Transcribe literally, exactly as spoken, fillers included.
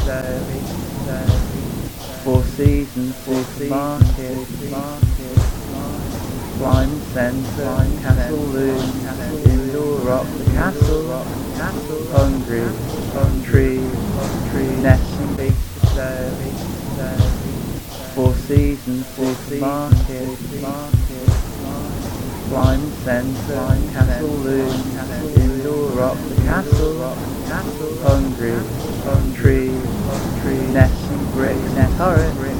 Four Seasons Supermarket, Blind Centre, Castle Loon, Indoor Rock, the Castle, Hungry, Tree, Nestle, Four Seasons Supermarket, Blind Centre, Castle Loon, Indoor Rock, the Castle, Hungry, Tree, Nestle, Bricks, Torres.